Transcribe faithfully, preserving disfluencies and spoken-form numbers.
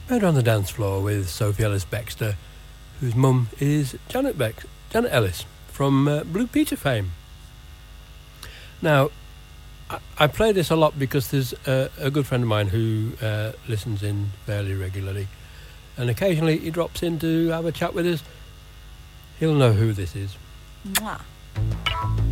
Murder on the Dance Floor with Sophie Ellis-Bextor, whose mum is Janet Bex, Janet Ellis from uh, Blue Peter fame. Now, I, I play this a lot because there's a, a good friend of mine who uh, listens in fairly regularly, and occasionally he drops in to have a chat with us. He'll know who this is. Mwah.